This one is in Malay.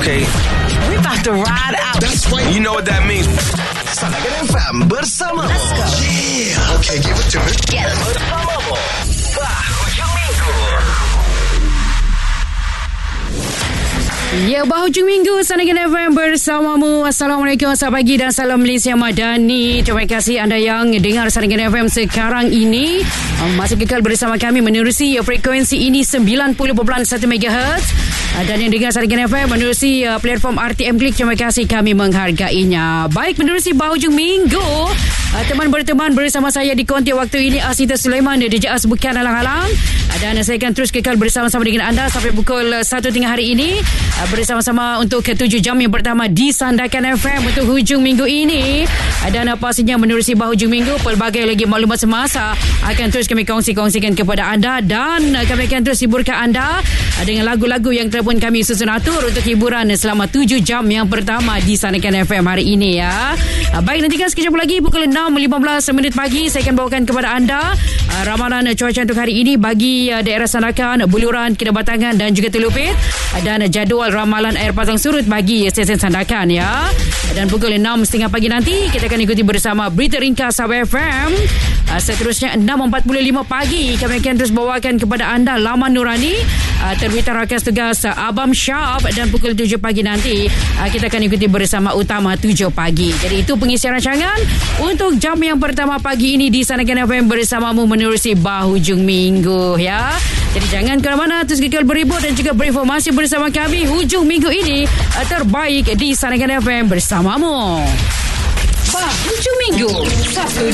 Okay. We about to ride out. That's right. You know what that means. Sanagan FM bersama. Yeah. Okay, give it to me. Bersamamu. Hujung Minggu. Ya, Hujung Minggu Sanagan FM bersamamu. Assalamualaikum, selamat pagi dan salam Malaysia Madani. Terima kasih anda yang dengar Sanagan FM sekarang ini. Masih kekal bersama kami menerusi frekuensi ini 90.1 MHz. Dan yang dengar Sanagan FM menerusi platform RTM Klik, terima kasih, kami menghargainya. Baik, menerusi Hujung Minggu, teman berteman bersama saya di konti waktu ini Asita Sulaiman di Jejas Bukan Halang-Halang. Dan saya akan terus kekal bersama-sama dengan anda sampai pukul 1 tengah hari ini, bersama-sama untuk ke-7 jam yang pertama di Sandakan FM untuk hujung minggu ini. Dan pastinya menerusi Hujung Minggu, pelbagai lagi maklumat semasa akan terus kami kongsikan kepada anda. Dan kami akan terus hiburkan anda dengan lagu-lagu yang telah pun kami susun atur untuk hiburan selama 7 jam yang pertama di Sandakan FM hari ini ya. Baik, nantikan sekejap lagi pukul 6.15 pagi saya akan bawakan kepada anda ramalan cuaca untuk hari ini bagi daerah Sandakan, Buluran, Kinabatangan dan juga Telupit, dan jadual ramalan air pasang surut bagi stesen Sandakan ya. Dan pukul 6.30 pagi nanti kita akan ikuti bersama berita ringkas Sabah FM. Seterusnya 6.45 pagi kami akan terus bawakan kepada anda laman Nurani, terbitan rakas tugas Abam Syab, dan pukul 7 pagi nanti kita akan ikuti bersama Utama 7 pagi. Jadi itu pengisian rancangan untuk jam yang pertama pagi ini di Sanagan FM bersamamu menerusi Hujung Minggu ya. Jadi jangan ke mana-mana, terus kekal berhibur dan juga berinformasi bersama kami. Hujung minggu ini terbaik di Sanagan FM bersamamu. Hujung Minggu, Sabtu